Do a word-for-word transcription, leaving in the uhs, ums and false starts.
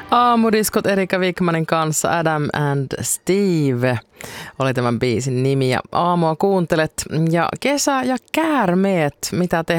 Aamudiskot Erika Wigmanin kanssa, Adam and Steve oli tämän biisin nimi. Ja aamua kuuntelet ja kesä ja käärmeet, mitä te